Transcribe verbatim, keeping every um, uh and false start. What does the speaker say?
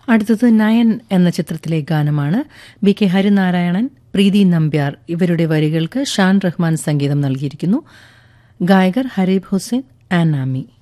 അടുത്തത് നയൻ എന്ന ചിത്രത്തിലെ ഗാനമാണ്. ബി കെ ഹരിനാരായണൻ, പ്രീതി നമ്പ്യാർ ഇവരുടെ വരികൾക്ക് ഷാൻ റഹ്മാൻ സംഗീതം നൽകിയിരിക്കുന്നു. ഗായകർ ഹരീബ് ഹുസൈൻ, ആനാമി.